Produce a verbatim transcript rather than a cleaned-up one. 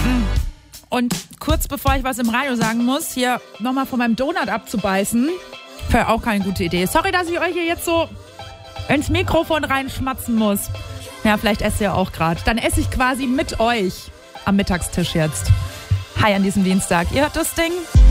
Und kurz bevor ich was im Radio sagen muss, hier nochmal von meinem Donut abzubeißen, wäre auch keine gute Idee. Sorry, dass ich euch hier jetzt so ins Mikrofon reinschmatzen muss. Ja, vielleicht esst ihr auch gerade. Dann esse ich quasi mit euch am Mittagstisch jetzt. Hi an diesem Dienstag. Ihr hört das Ding?